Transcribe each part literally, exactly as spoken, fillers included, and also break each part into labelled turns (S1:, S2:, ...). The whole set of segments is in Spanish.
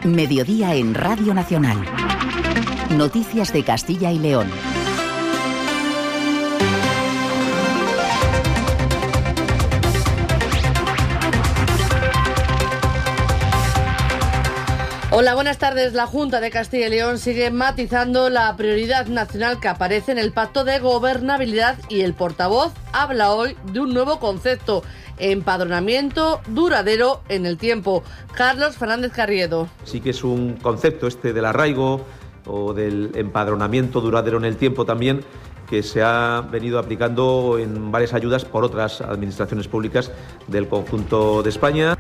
S1: Mediodía en Radio Nacional. Noticias de Castilla y León.
S2: Hola, buenas tardes. La Junta de Castilla y León sigue matizando la prioridad nacional que aparece en el Pacto de Gobernabilidad y el portavoz habla hoy de un nuevo concepto: empadronamiento duradero en el tiempo. Carlos Fernández Carriedo.
S3: Sí que es un concepto este del arraigo o del empadronamiento duradero en el tiempo también, que se ha venido aplicando en varias ayudas por otras administraciones públicas del conjunto de España.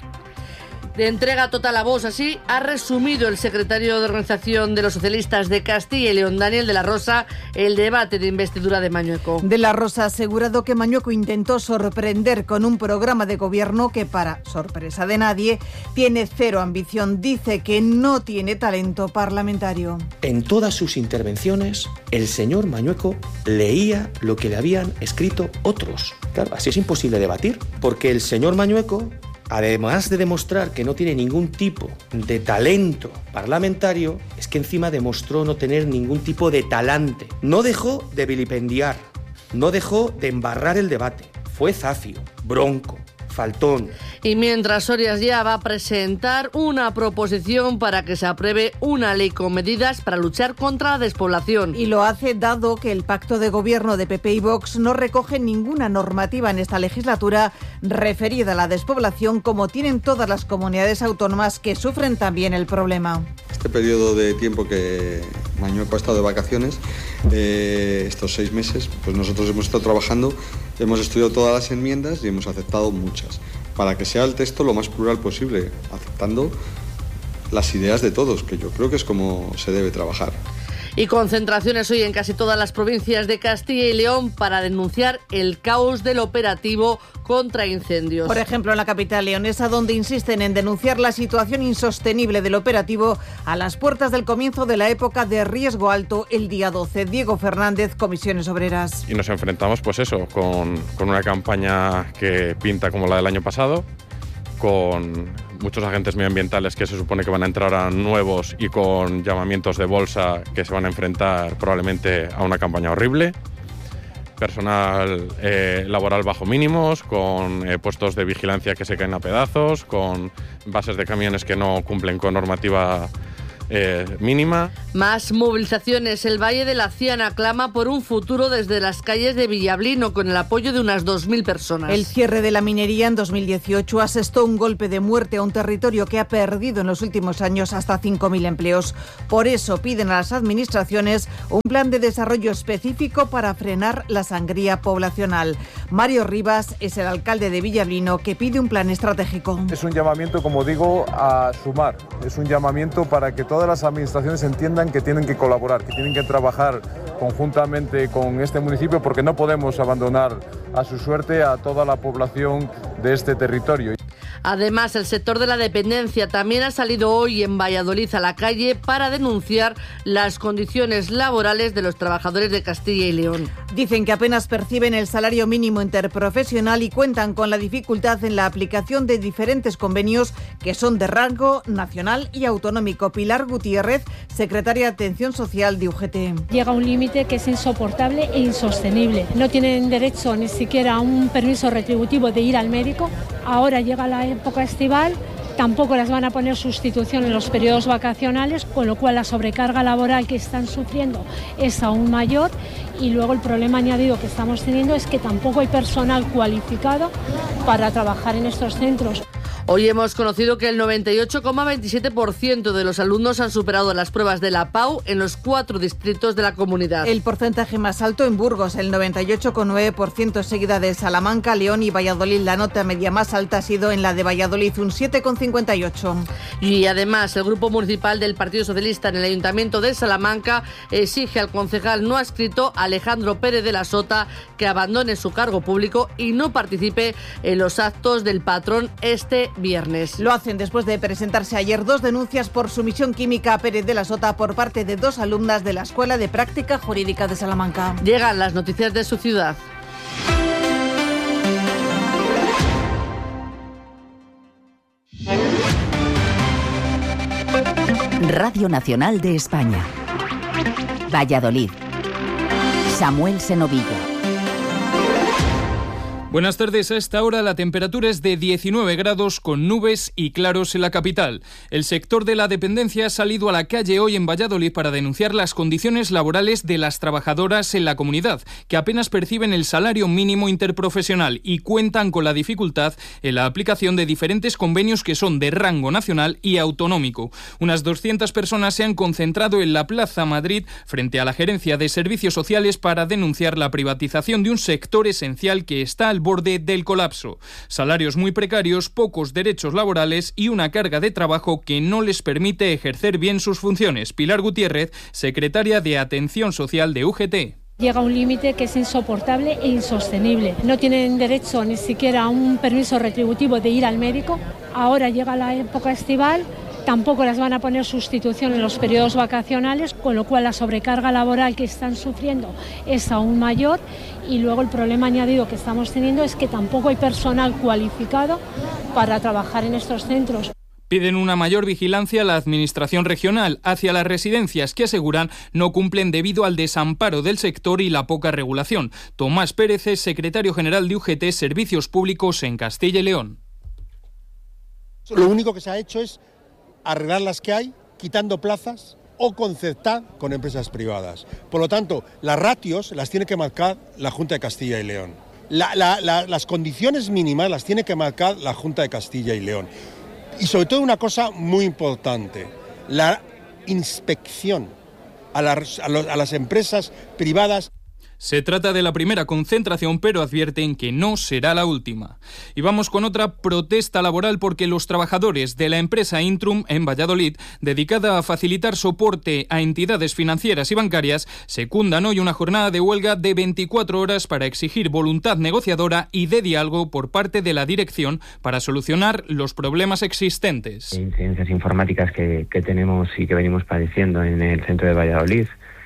S2: De entrega total a Vox, así ha resumido el secretario de Organización de los Socialistas de Castilla y León, Daniel de la Rosa, el debate de investidura de Mañueco.
S4: De la Rosa ha asegurado que Mañueco intentó sorprender con un programa de gobierno que, para sorpresa de nadie, tiene cero ambición. Dice que no tiene talento parlamentario.
S5: En todas sus intervenciones, el señor Mañueco leía lo que le habían escrito otros. Claro, así es imposible debatir, porque el señor Mañueco, además de demostrar que no tiene ningún tipo de talento parlamentario, es que encima demostró no tener ningún tipo de talante. No dejó de vilipendiar, no dejó de embarrar el debate. Fue zafio, bronco, faltón.
S2: Y mientras Soria ya va a presentar una proposición para que se apruebe una ley con medidas para luchar contra la despoblación.
S4: Y lo hace dado que el pacto de gobierno de P P y Vox no recoge ninguna normativa en esta legislatura referida a la despoblación, como tienen todas las comunidades autónomas que sufren también el problema.
S6: Este periodo de tiempo que Mañueco ha estado de vacaciones, eh, estos seis meses, pues nosotros hemos estado trabajando, hemos estudiado todas las enmiendas y hemos aceptado muchas, para que sea el texto lo más plural posible, aceptando las ideas de todos, que yo creo que es como se debe trabajar.
S2: Y concentraciones hoy en casi todas las provincias de Castilla y León para denunciar el caos del operativo contra incendios.
S4: Por ejemplo, en la capital leonesa, donde insisten en denunciar la situación insostenible del operativo a las puertas del comienzo de la época de riesgo alto el día doce. Diego Fernández, Comisiones Obreras.
S7: Y nos enfrentamos, pues eso, con, con una campaña que pinta como la del año pasado, con muchos agentes medioambientales que se supone que van a entrar ahora nuevos y con llamamientos de bolsa que se van a enfrentar probablemente a una campaña horrible. Personal eh, laboral bajo mínimos, con eh, puestos de vigilancia que se caen a pedazos, con bases de camiones que no cumplen con normativa Eh, mínima.
S2: Más movilizaciones. El Valle de la Ciana clama por un futuro desde las calles de Villablino, con el apoyo de unas dos mil personas.
S4: El cierre de la minería en dos mil dieciocho asestó un golpe de muerte a un territorio que ha perdido en los últimos años hasta cinco mil empleos. Por eso piden a las administraciones un plan de desarrollo específico para frenar la sangría poblacional. Mario Rivas es el alcalde de Villablino, que pide un plan estratégico.
S8: Es un llamamiento, como digo, a sumar. Es un llamamiento para que todos Todas las administraciones entiendan que tienen que colaborar, que tienen que trabajar conjuntamente con este municipio, porque no podemos abandonar a su suerte a toda la población de este territorio.
S2: Además, el sector de la dependencia también ha salido hoy en Valladolid a la calle para denunciar las condiciones laborales de los trabajadores de Castilla y León.
S4: Dicen que apenas perciben el salario mínimo interprofesional y cuentan con la dificultad en la aplicación de diferentes convenios que son de rango nacional y autonómico. Pilar Gutiérrez, secretaria de Atención Social de U G T.
S9: Llega un límite que es insoportable e insostenible. No tienen derecho ni siquiera a un permiso retributivo de ir al médico. Ahora llega la época estival, tampoco las van a poner sustitución en los periodos vacacionales, con lo cual la sobrecarga laboral que están sufriendo es aún mayor. Y luego el problema añadido que estamos teniendo es que tampoco hay personal cualificado para trabajar en estos centros.
S2: Hoy hemos conocido que el noventa y ocho coma veintisiete por ciento de los alumnos han superado las pruebas de la P A U en los cuatro distritos de la comunidad.
S4: El porcentaje más alto en Burgos, el noventa y ocho coma nueve por ciento, seguida de Salamanca, León y Valladolid. La nota media más alta ha sido en la de Valladolid, un siete coma cincuenta y ocho.
S2: Y además, el Grupo Municipal del Partido Socialista en el Ayuntamiento de Salamanca exige al concejal no adscrito Alejandro Pérez de la Sota que abandone su cargo público y no participe en los actos del patrón este viernes.
S4: Lo hacen después de presentarse ayer dos denuncias por sumisión química a Pérez de la Sota por parte de dos alumnas de la Escuela de Práctica Jurídica de Salamanca.
S2: Llegan las noticias de su ciudad.
S1: Radio Nacional de España. Valladolid. Samuel Senovilla.
S10: Buenas tardes. A esta hora la temperatura es de diecinueve grados con nubes y claros en la capital. El sector de la dependencia ha salido a la calle hoy en Valladolid para denunciar las condiciones laborales de las trabajadoras en la comunidad, que apenas perciben el salario mínimo interprofesional y cuentan con la dificultad en la aplicación de diferentes convenios que son de rango nacional y autonómico. Unas doscientas personas se han concentrado en la Plaza Madrid frente a la Gerencia de Servicios Sociales para denunciar la privatización de un sector esencial que está al borde del colapso. Salarios muy precarios, pocos derechos laborales y una carga de trabajo que no les permite ejercer bien sus funciones. Pilar Gutiérrez, secretaria de Atención Social de U G T.
S9: Llega a un límite que es insoportable e insostenible. No tienen derecho ni siquiera a un permiso retributivo de ir al médico. Ahora llega la época estival. Tampoco las van a poner sustitución en los periodos vacacionales, con lo cual la sobrecarga laboral que están sufriendo es aún mayor. Y luego el problema añadido que estamos teniendo es que tampoco hay personal cualificado para trabajar en estos centros.
S10: Piden una mayor vigilancia a la Administración regional hacia las residencias que aseguran no cumplen debido al desamparo del sector y la poca regulación. Tomás Pérez es secretario general de U G T Servicios Públicos en Castilla y León.
S11: Lo único que se ha hecho es arreglar las que hay, quitando plazas o concertar con empresas privadas. Por lo tanto, las ratios las tiene que marcar la Junta de Castilla y León. La, la, la, las condiciones mínimas las tiene que marcar la Junta de Castilla y León. Y sobre todo una cosa muy importante, la inspección a las, a los, a las empresas privadas.
S10: Se trata de la primera concentración, pero advierten que no será la última. Y vamos con otra protesta laboral porque los trabajadores de la empresa Intrum en Valladolid, dedicada a facilitar soporte a entidades financieras y bancarias, secundan hoy una jornada de huelga de veinticuatro horas para exigir voluntad negociadora y de diálogo por parte de la dirección para solucionar los problemas existentes.
S12: Incidencias informáticas que, que tenemos y que venimos padeciendo en el centro de Valladolid,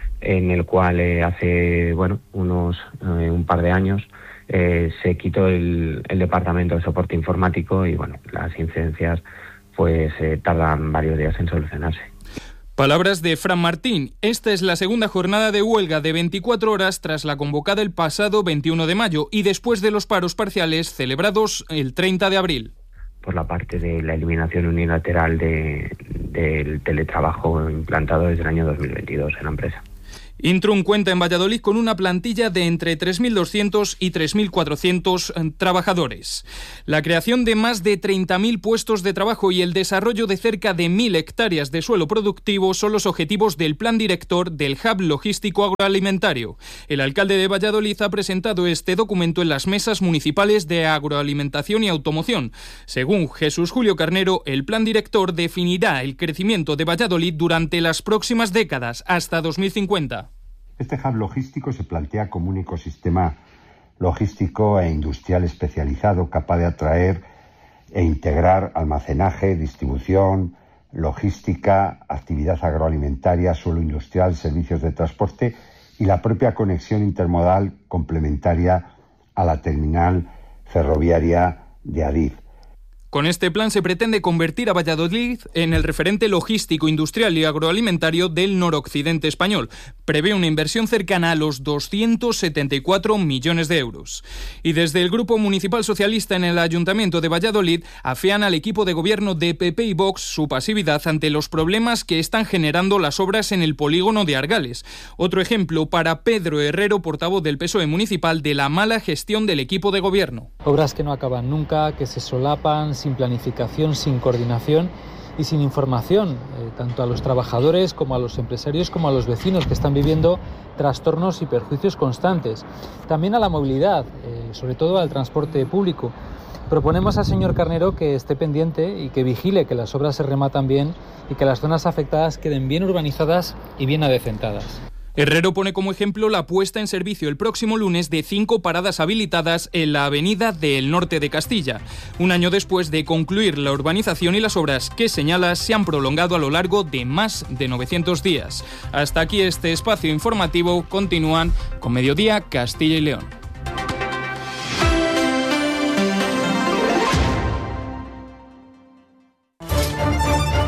S12: en el cual eh, hace bueno unos eh, un par de años eh, se quitó el, el departamento de soporte informático y bueno las incidencias pues eh, tardan varios días en solucionarse.
S10: Palabras de Fran Martín. Esta es la segunda jornada de huelga de veinticuatro horas tras la convocada el pasado veintiuno de mayo y después de los paros parciales celebrados el treinta de abril.
S12: Por la parte de la eliminación unilateral de, del teletrabajo implantado desde el año dos mil veintidós en la empresa.
S10: Intrum cuenta en Valladolid con una plantilla de entre tres mil doscientos y tres mil cuatrocientos trabajadores. La creación de más de treinta mil puestos de trabajo y el desarrollo de cerca de mil hectáreas de suelo productivo son los objetivos del plan director del Hub Logístico Agroalimentario. El alcalde de Valladolid ha presentado este documento en las mesas municipales de agroalimentación y automoción. Según Jesús Julio Carnero, el plan director definirá el crecimiento de Valladolid durante las próximas décadas, hasta dos mil cincuenta.
S13: Este hub logístico se plantea como un ecosistema logístico e industrial especializado capaz de atraer e integrar almacenaje, distribución, logística, actividad agroalimentaria, suelo industrial, servicios de transporte y la propia conexión intermodal complementaria a la terminal ferroviaria de Adif.
S10: Con este plan se pretende convertir a Valladolid en el referente logístico, industrial y agroalimentario del noroccidente español. Prevé una inversión cercana a los doscientos setenta y cuatro millones de euros. Y desde el Grupo Municipal Socialista en el Ayuntamiento de Valladolid afean al equipo de gobierno de P P y Vox su pasividad ante los problemas que están generando las obras en el polígono de Argales. Otro ejemplo para Pedro Herrero, portavoz del P S O E municipal, de la mala gestión del equipo de gobierno.
S14: Obras que no acaban nunca, que se solapan, sin planificación, sin coordinación y sin información, eh, tanto a los trabajadores como a los empresarios como a los vecinos que están viviendo trastornos y perjuicios constantes. También a la movilidad, eh, sobre todo al transporte público. Proponemos al señor Carnero que esté pendiente y que vigile que las obras se rematan bien y que las zonas afectadas queden bien urbanizadas y bien adecentadas.
S10: Herrero pone como ejemplo la puesta en servicio el próximo lunes de cinco paradas habilitadas en la avenida del norte de Castilla, un año después de concluir la urbanización y las obras que señala se han prolongado a lo largo de más de novecientos días. Hasta aquí este espacio informativo. Continúan con Mediodía Castilla y León.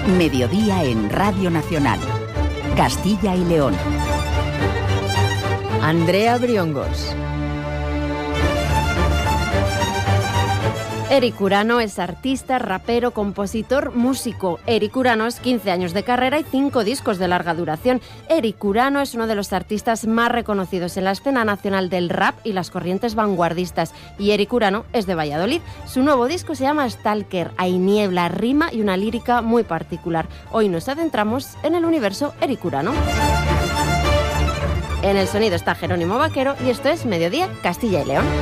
S1: Mediodía en Radio Nacional. Castilla y León.
S15: Andrea Briongos. Eric Urano es artista, rapero, compositor, músico. Eric Urano es quince años de carrera y cinco discos de larga duración. Eric Urano es uno de los artistas más reconocidos en la escena nacional del rap y las corrientes vanguardistas. Y Eric Urano es de Valladolid. Su nuevo disco se llama Stalker. Hay niebla, rima y una lírica muy particular. Hoy nos adentramos en el universo Eric Urano. En el sonido está Jerónimo Vaquero y esto es Mediodía Castilla y León.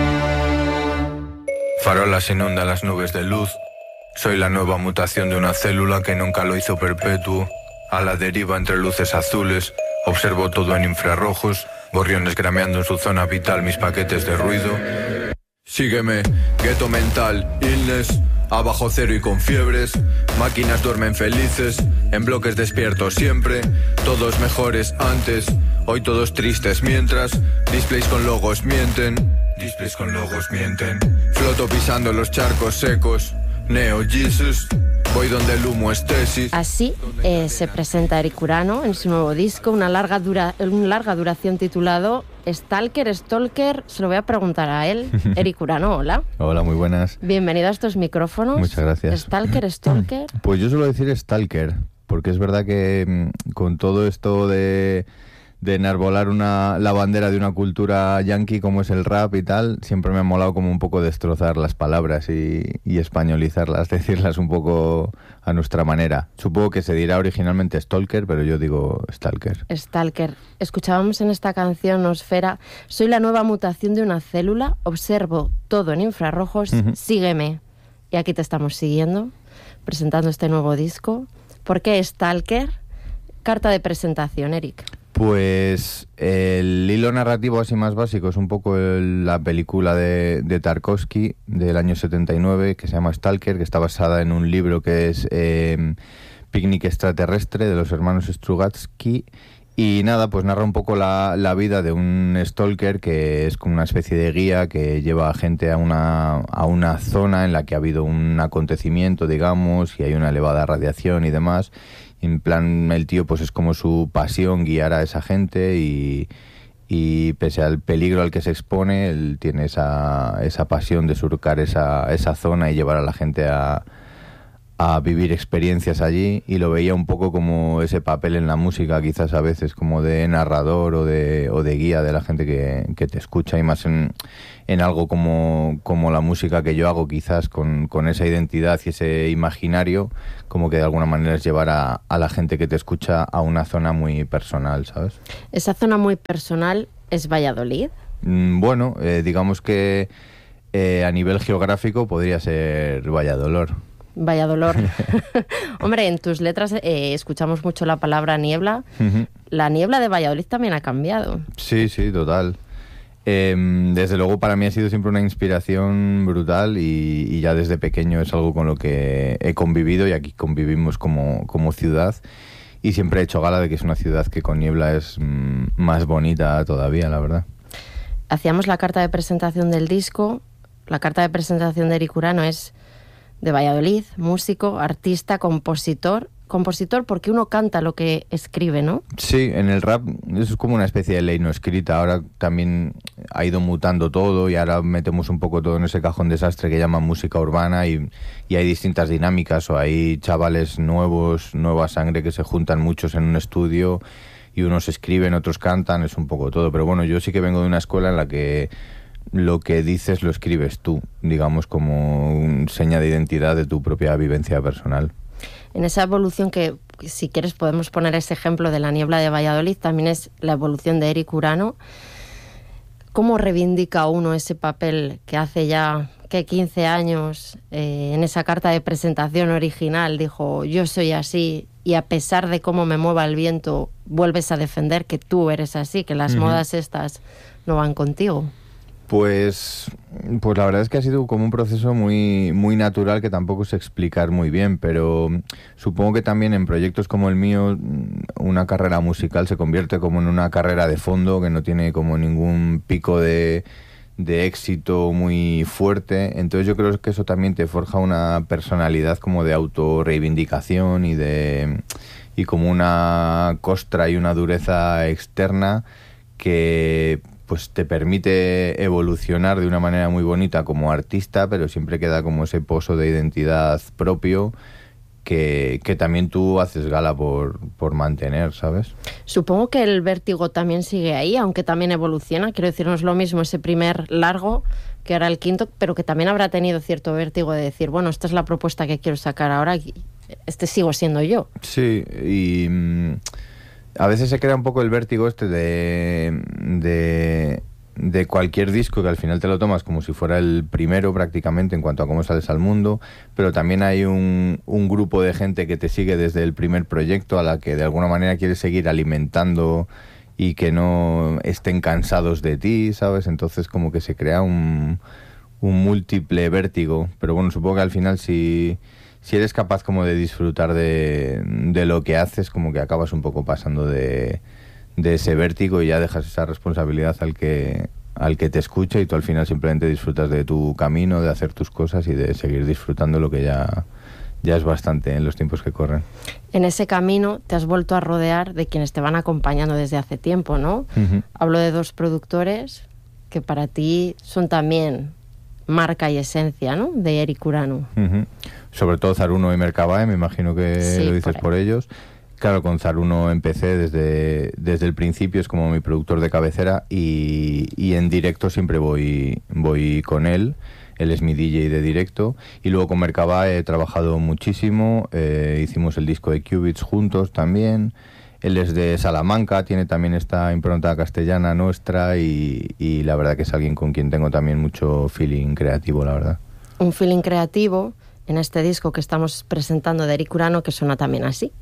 S16: Farolas inundan las nubes de luz. Soy la nueva mutación de una célula que nunca lo hizo perpetuo. A la deriva entre luces azules. Observo todo en infrarrojos. Gorriones grameando en su zona vital mis paquetes de ruido. Sígueme, gueto mental, illness. Abajo cero y con fiebres. Máquinas duermen felices. En bloques despiertos siempre. Todos mejores antes. Hoy todos tristes mientras. Displays con logos mienten. Displays con logos mienten. Floto pisando los charcos secos. Neo Jesus. Voy donde el humo es tesis.
S15: Así eh, se presenta Eric Urano en su nuevo disco, una larga, dura, una larga duración titulado Stalker, Stalker. Se lo voy a preguntar a él. Eric Urano, hola.
S17: Hola, muy buenas.
S15: Bienvenido a estos micrófonos.
S17: Muchas gracias.
S15: Stalker, Stalker.
S17: Pues yo suelo decir Stalker, porque es verdad que con todo esto de... de enarbolar una, la bandera de una cultura yankee como es el rap y tal, siempre me ha molado como un poco destrozar las palabras y, y españolizarlas, decirlas un poco a nuestra manera. Supongo que se dirá originalmente Stalker, pero yo digo Stalker.
S15: Stalker. Escuchábamos en esta canción Nosfera, soy la nueva mutación de una célula, observo todo en infrarrojos, uh-huh. Sígueme. Y aquí te estamos siguiendo, presentando este nuevo disco. ¿Por qué Stalker? Carta de presentación, Eric.
S17: Pues el hilo narrativo así más básico es un poco el, la película de, de Tarkovsky del año setenta y nueve que se llama Stalker, que está basada en un libro que es eh, Picnic extraterrestre de los hermanos Strugatsky. Y nada, pues narra un poco la, la vida de un stalker que es como una especie de guía que lleva a gente a una, a una zona en la que ha habido un acontecimiento, digamos, y hay una elevada radiación y demás. En plan, el tío pues es como su pasión guiar a esa gente y, y pese al peligro al que se expone, él tiene esa, esa pasión de surcar esa, esa zona y llevar a la gente a, a vivir experiencias allí, y lo veía un poco como ese papel en la música, quizás a veces como de narrador o de, o de guía de la gente que, que te escucha, y más en, en algo como, como la música que yo hago, quizás con, con esa identidad y ese imaginario, como que de alguna manera es llevar a, a la gente que te escucha a una zona muy personal, ¿sabes?
S15: ¿Esa zona muy personal es Valladolid?
S17: Mm, bueno, eh, digamos que eh, a nivel geográfico podría ser Valladolid.
S15: Valladolid. Hombre, en tus letras eh, escuchamos mucho la palabra niebla. Uh-huh. La niebla de Valladolid también ha cambiado.
S17: Sí, sí, total. Eh, desde luego para mí ha sido siempre una inspiración brutal y, y ya desde pequeño es algo con lo que he convivido, y aquí convivimos como, como ciudad, y siempre he hecho gala de que es una ciudad que con niebla es mm, más bonita todavía, la verdad.
S15: Hacíamos la carta de presentación del disco. La carta de presentación de Eric Urano es de Valladolid, músico, artista, compositor. Compositor porque uno canta lo que escribe, ¿no?
S17: Sí, en el rap es como una especie de ley no escrita. Ahora también ha ido mutando todo y ahora metemos un poco todo en ese cajón desastre que llaman música urbana, y, y hay distintas dinámicas, o hay chavales nuevos, nueva sangre que se juntan muchos en un estudio y unos escriben, otros cantan, es un poco todo. Pero bueno, yo sí que vengo de una escuela en la que lo que dices lo escribes tú, digamos, como una seña de identidad de tu propia vivencia personal.
S15: En esa evolución que, si quieres, podemos poner ese ejemplo de la niebla de Valladolid, también es la evolución de Eric Urano. ¿Cómo reivindica uno ese papel que hace ya que quince años, eh, en esa carta de presentación original, dijo, yo soy así, y a pesar de cómo me mueva el viento, vuelves a defender que tú eres así, que las uh-huh. modas estas no van contigo?
S17: Pues, pues la verdad es que ha sido como un proceso muy, muy natural que tampoco sé explicar muy bien, pero supongo que también en proyectos como el mío una carrera musical se convierte como en una carrera de fondo que no tiene como ningún pico de, de éxito muy fuerte. Entonces yo creo que eso también te forja una personalidad como de autorreivindicación y de y como una costra y una dureza externa que pues te permite evolucionar de una manera muy bonita como artista, pero siempre queda como ese pozo de identidad propio que, que también tú haces gala por, por mantener, ¿sabes?
S15: Supongo que el vértigo también sigue ahí, aunque también evoluciona. Quiero decir, no es lo mismo ese primer largo que ahora el quinto, pero que también habrá tenido cierto vértigo de decir, bueno, esta es la propuesta que quiero sacar ahora, este sigo siendo yo.
S17: Sí, y mmm, a veces se crea un poco el vértigo este de, de, de cualquier disco, que al final te lo tomas como si fuera el primero prácticamente en cuanto a cómo sales al mundo, pero también hay un, un grupo de gente que te sigue desde el primer proyecto, a la que de alguna manera quieres seguir alimentando y que no estén cansados de ti, ¿sabes? Entonces como que se crea un, un múltiple vértigo, pero bueno, supongo que al final si... Si eres capaz como de disfrutar de, de lo que haces, como que acabas un poco pasando de, de ese vértigo y ya dejas esa responsabilidad al que, al que te escucha, y tú al final simplemente disfrutas de tu camino, de hacer tus cosas y de seguir disfrutando lo que ya, ya es bastante en los tiempos que corren.
S15: En ese camino te has vuelto a rodear de quienes te van acompañando desde hace tiempo, ¿no?
S17: Uh-huh.
S15: Hablo de dos productores que para ti son también marca y esencia, ¿no?, de Eric Urano.
S17: Uh-huh. Sobre todo Zaruno y Mercabae, me imagino que sí, lo dices por, por ellos. Claro, con Zaruno empecé desde, desde el principio, es como mi productor de cabecera, y, y en directo siempre voy, voy con él. Él es mi D J de directo. Y luego con Mercabae he trabajado muchísimo, eh, hicimos el disco de Qubits juntos también. Él es de Salamanca, tiene también esta impronta castellana nuestra, y, y la verdad que es alguien con quien tengo también mucho feeling creativo, la verdad.
S15: Un feeling creativo en este disco que estamos presentando de Eric Urano, que suena también así.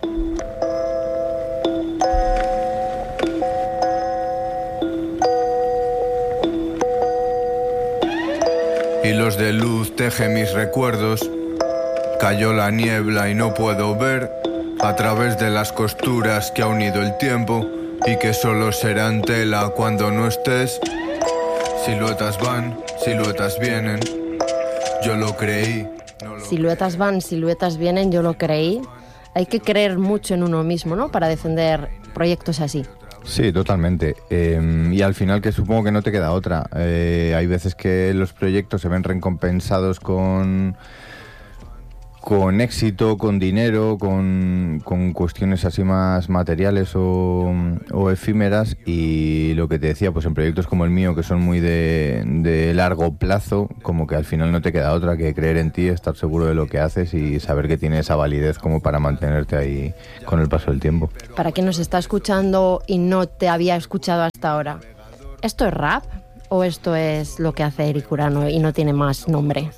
S16: Hilos de luz teje mis recuerdos. Cayó la niebla y no puedo ver a través de las costuras que ha unido el tiempo y que solo serán tela cuando no estés. Siluetas van, siluetas vienen. Yo lo creí.
S15: Siluetas van, siluetas vienen, yo lo creí. Hay que creer mucho en uno mismo, ¿no?, para defender proyectos así.
S17: Sí, totalmente. Eh, y al final que supongo que no te queda otra. Eh, hay veces que los proyectos se ven recompensados con... con éxito, con dinero, con, con cuestiones así más materiales o, o efímeras, y lo que te decía, pues en proyectos como el mío, que son muy de, de largo plazo, como que al final no te queda otra que creer en ti, estar seguro de lo que haces y saber que tiene esa validez como para mantenerte ahí con el paso del tiempo.
S15: Para quien nos está escuchando y no te había escuchado hasta ahora, ¿esto es rap? ¿O esto es lo que hace Eric Urano y no tiene más nombre?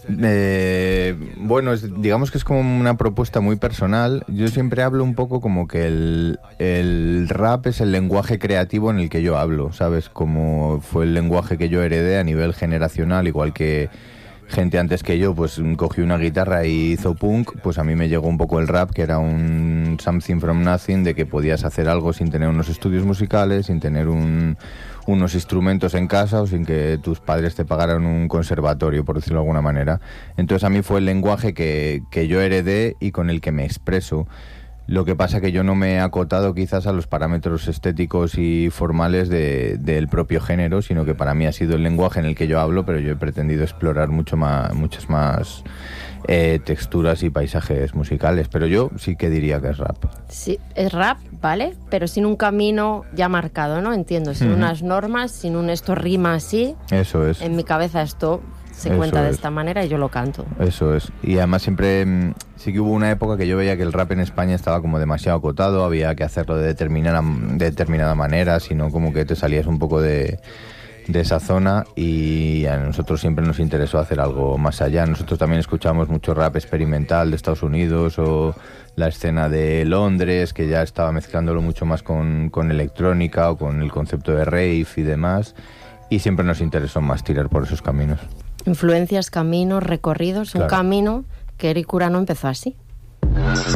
S17: Eh, bueno, es, digamos que es como una propuesta muy personal. Yo siempre hablo un poco como que el, el rap es el lenguaje creativo en el que yo hablo, ¿sabes? Como fue el lenguaje que yo heredé a nivel generacional, igual que gente antes que yo pues cogió una guitarra y hizo punk, pues a mí me llegó un poco el rap, que era un something from nothing, de que podías hacer algo sin tener unos estudios musicales, sin tener un, unos instrumentos en casa o sin que tus padres te pagaran un conservatorio, por decirlo de alguna manera. Entonces a mí fue el lenguaje que, que yo heredé y con el que me expreso. Lo que pasa que yo no me he acotado quizás a los parámetros estéticos y formales de, del propio género, sino que para mí ha sido el lenguaje en el que yo hablo, pero yo he pretendido explorar mucho más, muchas más eh, texturas y paisajes musicales. Pero yo sí que diría que es rap.
S15: Sí, es rap, ¿vale? Pero sin un camino ya marcado, ¿no? Entiendo, sin uh-huh. unas normas, sin un esto rima así.
S17: Eso es.
S15: En mi cabeza esto se
S17: Eso
S15: cuenta de
S17: es.
S15: esta manera y yo lo canto.
S17: Eso es. Y además siempre sí que hubo una época que yo veía que el rap en España estaba como demasiado acotado, había que hacerlo de determinada, de determinada manera, sino como que te salías un poco de, de esa zona, y a nosotros siempre nos interesó hacer algo más allá. Nosotros también escuchamos mucho rap experimental de Estados Unidos o la escena de Londres, que ya estaba mezclándolo mucho más con, con electrónica o con el concepto de rave y demás, y siempre nos interesó más tirar por esos caminos.
S15: Influencias, caminos, recorridos, claro. Un camino que Eric Urano empezó así.